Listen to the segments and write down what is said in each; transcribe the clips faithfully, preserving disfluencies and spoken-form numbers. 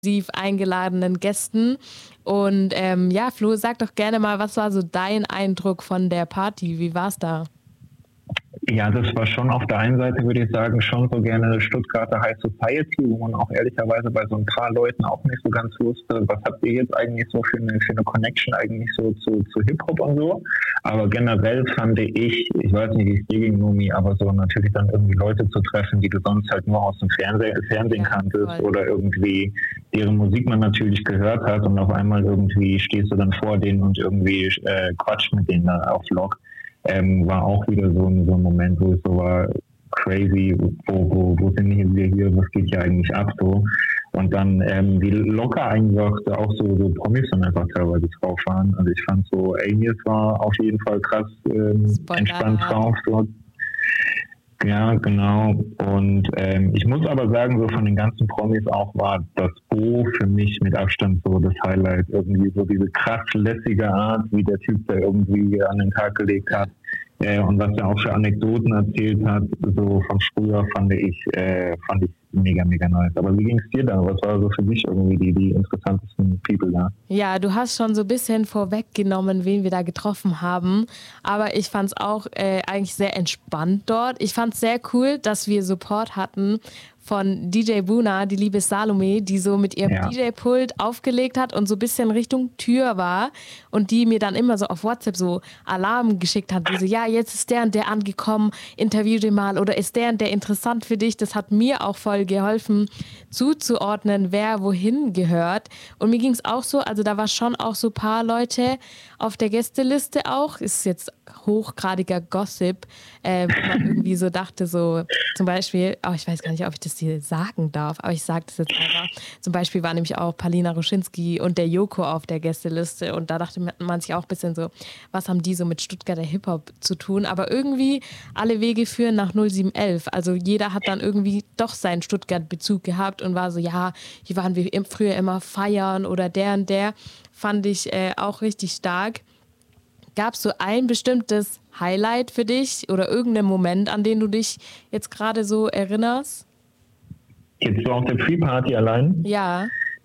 eingeladenen Gästen. Und ähm, ja, Flo, sag doch gerne mal, was war so dein Eindruck von der Party? Wie war's da? Ja, das war schon auf der einen Seite, würde ich sagen, schon so gerne Stuttgarter High Society, wo man auch ehrlicherweise bei so ein paar Leuten auch nicht so ganz wusste, was habt ihr jetzt eigentlich so für eine, für eine Connection eigentlich so zu, zu Hip-Hop und so. Aber generell fand ich, ich weiß nicht, wie es dir ging, Nomi, aber so natürlich dann irgendwie Leute zu treffen, die du sonst halt nur aus dem Fernseh, Fernsehen Ja, kanntest voll. oder irgendwie deren Musik man natürlich gehört hat und auf einmal irgendwie stehst du dann vor denen und irgendwie äh, quatscht mit denen da auf Log. Ähm, war auch wieder so ein, so ein Moment, wo es so war, crazy, wo, wo, wo sind wir hier, was geht hier eigentlich ab so. Und dann, ähm, wie locker einfach da auch so, so Promis dann einfach teilweise drauf waren. Also ich fand so, Amy war auf jeden Fall krass ähm, entspannt drauf dort. Ja, genau. Und ähm, ich muss aber sagen, so von den ganzen Promis auch war das Bo für mich mit Abstand so das Highlight. Irgendwie so diese krass lässige Art, wie der Typ da irgendwie an den Tag gelegt hat. Äh, und was er auch für Anekdoten erzählt hat, so von früher, fand ich, äh, fand ich mega, mega nice. Aber wie ging es dir da? Was war so für dich irgendwie die, die interessantesten People da? Ja, du hast schon so ein bisschen vorweggenommen, wen wir da getroffen haben. Aber ich fand es auch äh, eigentlich sehr entspannt dort. Ich fand es sehr cool, dass wir Support hatten von D J Buna, die liebe Salome, die so mit ihrem Ja. D J-Pult aufgelegt hat und so ein bisschen Richtung Tür war und die mir dann immer so auf WhatsApp so Alarm geschickt hat, wie so, ja, jetzt ist der und der angekommen, interview den mal oder ist der und der interessant für dich? Das hat mir auch voll geholfen, zuzuordnen, wer wohin gehört. Und mir ging es auch so, also da war schon auch so ein paar Leute auf der Gästeliste auch, ist jetzt hochgradiger Gossip, äh, wo man irgendwie so dachte, so zum Beispiel, oh, ich weiß gar nicht, ob ich das hier sagen darf, aber ich sage das jetzt einfach. Zum Beispiel war nämlich auch Palina Roschinski und der Joko auf der Gästeliste und da dachte man sich auch ein bisschen so, was haben die so mit Stuttgarter Hip-Hop zu tun? Aber irgendwie alle Wege führen nach null sieben elf. Also jeder hat dann irgendwie doch seinen Stuttgart-Bezug gehabt und war so, ja, hier waren wir früher immer feiern oder der und der. Fand ich äh, auch richtig stark. Gab es so ein bestimmtes Highlight für dich oder irgendeinen Moment, an den du dich jetzt gerade so erinnerst? Jetzt so auf der Pre-Party allein? Ja.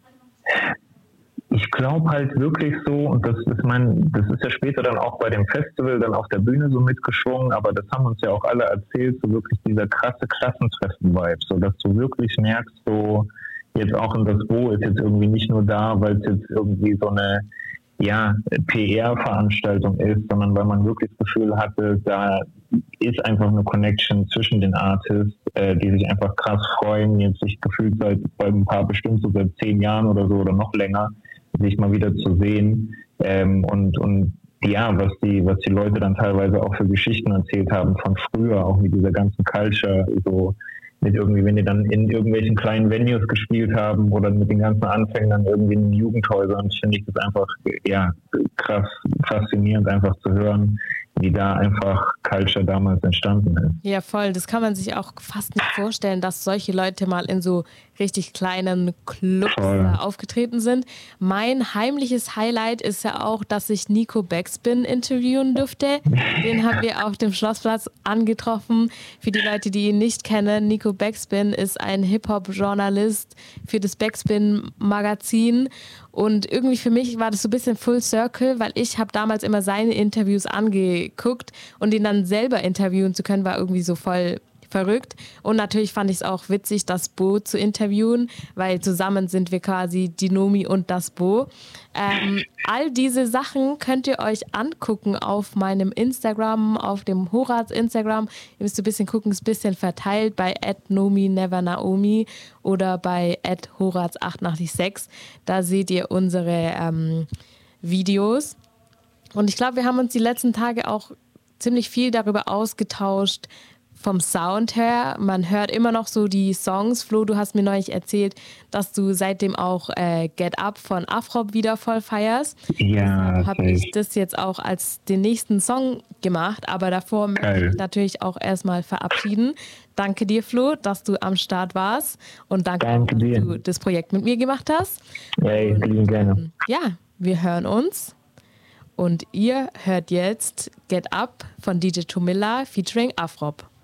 Ich glaube halt wirklich so, und das ist mein, das ist ja später dann auch bei dem Festival dann auf der Bühne so mitgeschwungen, aber das haben uns ja auch alle erzählt, so wirklich dieser krasse Klassentreffen-Vibe, so dass du wirklich merkst, so jetzt auch in das Bo ist jetzt irgendwie nicht nur da, weil es jetzt irgendwie so eine ja, P R-Veranstaltung ist, sondern weil man wirklich das Gefühl hatte, da ist einfach eine Connection zwischen den Artists, äh, die sich einfach krass freuen, jetzt sich gefühlt seit bei ein paar bestimmt so seit zehn Jahren oder so oder noch länger, sich mal wieder zu sehen ähm, und und ja, was die was die Leute dann teilweise auch für Geschichten erzählt haben von früher, auch mit dieser ganzen Culture, so mit irgendwie, wenn die dann in irgendwelchen kleinen Venues gespielt haben oder mit den ganzen Anfängen dann irgendwie in Jugendhäusern, finde ich das einfach ja krass faszinierend einfach zu hören, wie da einfach Culture damals entstanden ist. Ja, voll. Das kann man sich auch fast nicht vorstellen, dass solche Leute mal in so richtig kleinen Clubs Voll. aufgetreten sind. Mein heimliches Highlight ist ja auch, dass ich Nico Backspin interviewen durfte. Den haben wir auf dem Schlossplatz angetroffen. Für die Leute, die ihn nicht kennen, Nico Backspin ist ein Hip-Hop-Journalist für das Backspin-Magazin. Und irgendwie für mich war das so ein bisschen Full Circle, weil ich habe damals immer seine Interviews angeguckt und ihn dann selber interviewen zu können, war irgendwie so voll verrückt. Und natürlich fand ich es auch witzig, das Bo zu interviewen, weil zusammen sind wir quasi die Nomi und das Bo. Ähm, all diese Sachen könnt ihr euch angucken auf meinem Instagram, auf dem Horaz Instagram. Ihr müsst ein bisschen gucken, ist ein bisschen verteilt bei at nomi never naomi oder bei at horaz acht acht sechs. Da seht ihr unsere ähm, Videos. Und ich glaube, wir haben uns die letzten Tage auch ziemlich viel darüber ausgetauscht, vom Sound her. Man hört immer noch so die Songs. Flo, du hast mir neulich erzählt, dass du seitdem auch äh, Get Up von Afrob wieder voll feierst. Ja, habe ich das jetzt auch als den nächsten Song gemacht, aber davor möchte Geil. ich natürlich auch erstmal verabschieden. Danke dir, Flo, dass du am Start warst und danke, Danke dass dir. du das Projekt mit mir gemacht hast. Hey, lieben gerne. Ja, wir hören uns. Und ihr hört jetzt Get Up von D J Tomilla featuring Afrob.